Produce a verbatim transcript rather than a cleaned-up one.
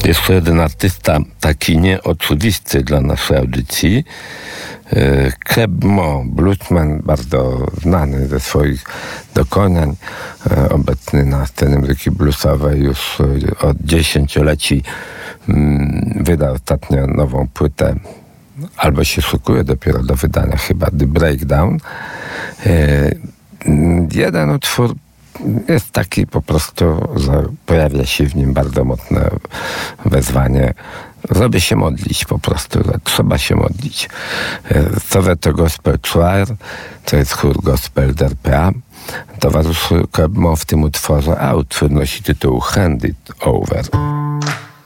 Jeszcze jeden artysta, taki nieoczywisty dla naszej audycji, Keb Mo, bluesman bardzo znany ze swoich dokonań, obecny na scenie muzyki bluesowej już od dziesięcioleci, wydał ostatnio nową płytę, albo się szykuje dopiero do wydania chyba, The Breakdown. Jeden utwór jest taki po prostu, że pojawia się w nim bardzo mocne wezwanie, żeby się modlić po prostu, że trzeba się modlić. Soweto Gospel Choir, to jest chór gospel z R P A. Towarzyszy Keb Mo w tym utworze, a utwór nosi tytuł Hand It Over.